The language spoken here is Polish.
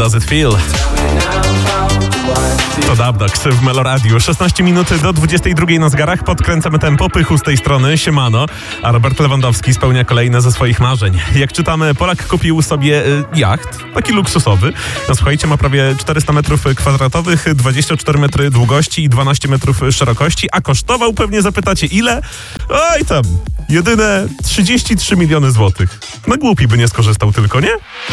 Does It Feel? To Dubdogs w Meloradiu. 16 minut do 22 na zegarach. Podkręcamy tempo. Pychu z tej strony. Siemano. A Robert Lewandowski spełnia kolejne ze swoich marzeń. Jak czytamy, Polak kupił sobie jacht. Taki luksusowy. No słuchajcie, ma prawie 400 metrów kwadratowych, 24 metry długości i 12 metrów szerokości. A kosztował, pewnie zapytacie, ile? Oj tam, jedyne 33 miliony złotych. No głupi by nie skorzystał tylko, nie?